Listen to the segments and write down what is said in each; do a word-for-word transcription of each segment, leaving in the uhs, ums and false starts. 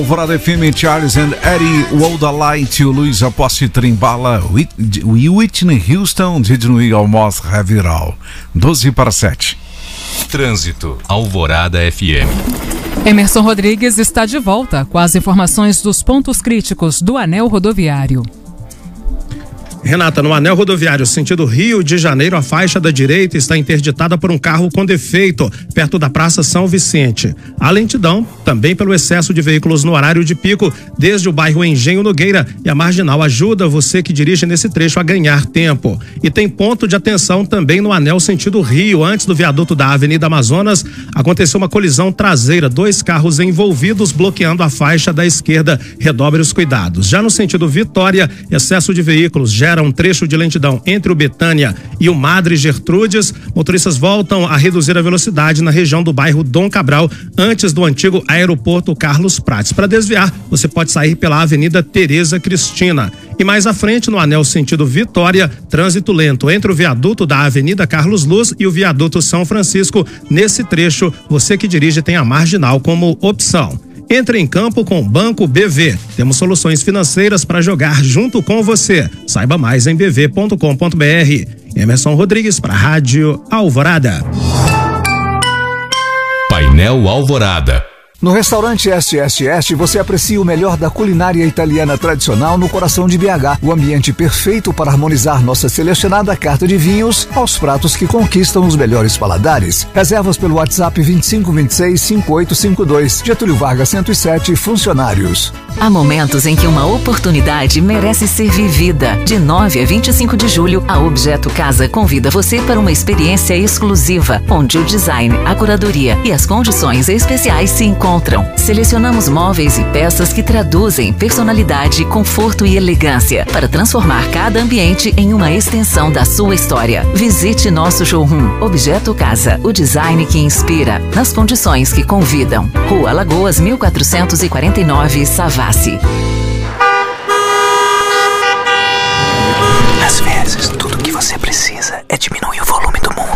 Alvorada F M, Charles and Eddie, Wold Light, o Luiz Aposte Trimbala, Whitney Houston, Didn't We Almost Have It All. doze para sete. Trânsito, Alvorada F M. Emerson Rodrigues está de volta com as informações dos pontos críticos do anel rodoviário. Renata, no anel rodoviário sentido Rio de Janeiro, a faixa da direita está interditada por um carro com defeito, perto da Praça São Vicente. A lentidão, também pelo excesso de veículos no horário de pico, desde o bairro Engenho Nogueira e a Marginal, ajuda você que dirige nesse trecho a ganhar tempo. E tem ponto de atenção também no anel sentido Rio, antes do viaduto da Avenida Amazonas, aconteceu uma colisão traseira, dois carros envolvidos bloqueando a faixa da esquerda, redobre os cuidados. Já no sentido Vitória, excesso de veículos gera um trecho de lentidão entre o Betânia e o Madre Gertrudes. Motoristas voltam a reduzir a velocidade na região do bairro Dom Cabral, antes do antigo aeroporto Carlos Prates. Para desviar, você pode sair pela Avenida Tereza Cristina. E mais à frente, no anel sentido Vitória, trânsito lento entre o viaduto da Avenida Carlos Luz e o viaduto São Francisco. Nesse trecho, você que dirige tem a Marginal como opção. Entre em campo com o Banco B V. Temos soluções financeiras para jogar junto com você. Saiba mais em b v ponto com ponto b r. Emerson Rodrigues para a Rádio Alvorada. Painel Alvorada. No restaurante S S S você aprecia o melhor da culinária italiana tradicional no coração de B H. O ambiente perfeito para harmonizar nossa selecionada carta de vinhos aos pratos que conquistam os melhores paladares. Reservas pelo WhatsApp vinte e cinco, vinte e seis, cinquenta e oito cinquenta e dois. Getúlio Vargas cento e sete, funcionários. Há momentos em que uma oportunidade merece ser vivida. De nove a vinte e cinco de julho, a Objeto Casa convida você para uma experiência exclusiva, onde o design, a curadoria e as condições especiais se encontram. Selecionamos móveis e peças que traduzem personalidade, conforto e elegância para transformar cada ambiente em uma extensão da sua história. Visite nosso showroom Objeto Casa, o design que inspira, nas condições que convidam. Rua Lagoas, mil quatrocentos e quarenta e nove, Savassi. Às vezes, tudo que você precisa é diminuir o volume do mundo.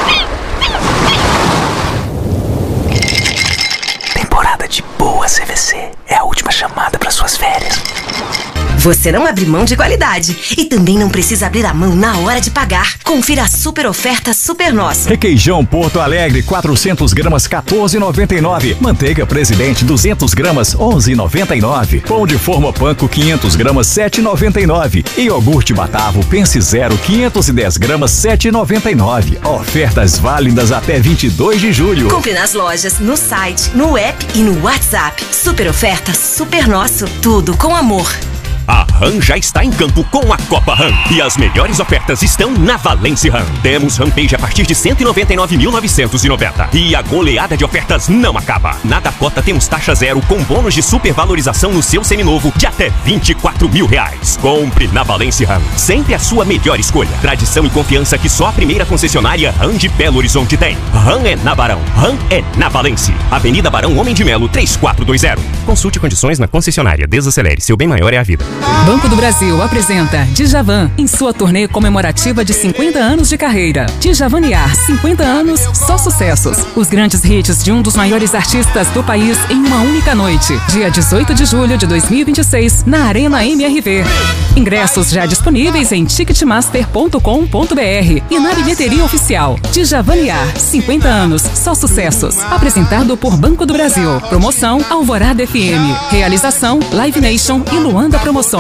Temporada de boa C V C é a última chamada para suas férias. Você não abre mão de qualidade e também não precisa abrir a mão na hora de pagar. Confira a super oferta Super Nosso. Requeijão Porto Alegre, quatrocentos gramas, quatorze reais e noventa e nove. Manteiga Presidente, duzentos gramas, onze reais e noventa e nove. Pão de forma Panko, quinhentos gramas, sete reais e noventa e nove. E iogurte Batavo Pense Zero, quinhentos e dez gramas, sete reais e noventa e nove. Ofertas válidas até vinte e dois de julho. Compre nas lojas, no site, no app e no WhatsApp. Super oferta Super Nosso. Tudo com amor. A RAM já está em campo com a Copa RAM. E as melhores ofertas estão na Valence RAM. Temos Rampage a partir de cento e noventa e nove mil novecentos e noventa. E a goleada de ofertas não acaba. Na Dakota temos taxa zero com bônus de supervalorização no seu seminovo de até vinte e quatro mil reais. Compre na Valence RAM. Sempre a sua melhor escolha. Tradição e confiança que só a primeira concessionária RAM de Belo Horizonte tem. RAM é na Barão. RAM é na Valence. Avenida Barão Homem de Melo, três quatro dois zero. Consulte condições na concessionária. Desacelere. Seu bem maior é a vida. Banco do Brasil apresenta Djavan em sua turnê comemorativa de cinquenta anos de carreira. Djavaniar, cinquenta anos, só sucessos. Os grandes hits de um dos maiores artistas do país em uma única noite. Dia dezoito de julho de dois mil e vinte e seis, na Arena M R V. Ingressos já disponíveis em ticketmaster ponto com ponto b r e na bilheteria oficial. Djavaniar, cinquenta anos, só sucessos. Apresentado por Banco do Brasil. Promoção Alvorada F M. Realização Live Nation e Luanda Promoções.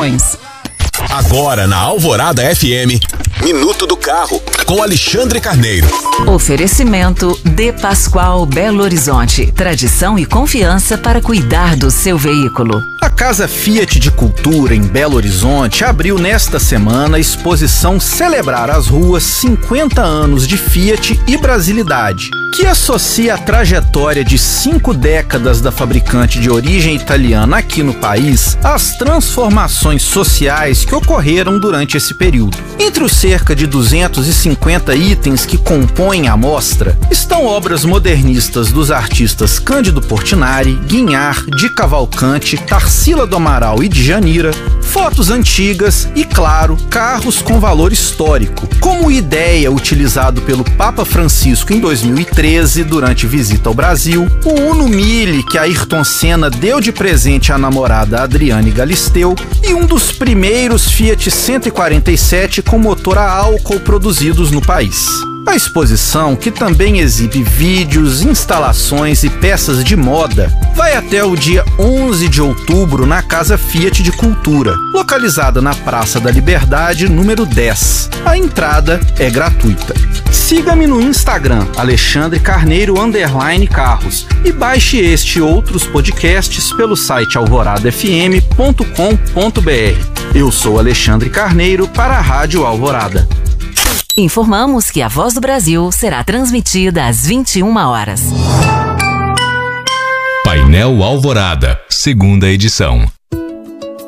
Agora na Alvorada F M, Minuto do Carro, com Alexandre Carneiro. Oferecimento De Pascoal Belo Horizonte. Tradição e confiança para cuidar do seu veículo. A Casa Fiat de Cultura em Belo Horizonte abriu nesta semana a exposição Celebrar as Ruas cinquenta anos de Fiat e Brasilidade, que associa a trajetória de cinco décadas da fabricante de origem italiana aqui no país às transformações sociais que ocorreram durante esse período. Entre os cerca de duzentos e cinquenta itens que compõem a mostra estão obras modernistas dos artistas Cândido Portinari, Guinhar, de Cavalcante, Tarsila do Amaral e de Janira, fotos antigas e, claro, carros com valor histórico. Como ideia utilizado pelo Papa Francisco em dois mil e treze, durante visita ao Brasil, o Uno Mille que Ayrton Senna deu de presente à namorada Adriane Galisteu e um dos primeiros Fiat cento e quarenta e sete com motor a álcool produzidos no país. A exposição, que também exibe vídeos, instalações e peças de moda, vai até o dia onze de outubro na Casa Fiat de Cultura, localizada na Praça da Liberdade, número dez. A entrada é gratuita. Siga-me no Instagram, Alexandre Carneiro underline Carros, e baixe este e outros podcasts pelo site alvorada f m ponto com ponto b r. Eu sou Alexandre Carneiro para a Rádio Alvorada. Informamos que a Voz do Brasil será transmitida às vinte e uma horas. Painel Alvorada, segunda edição.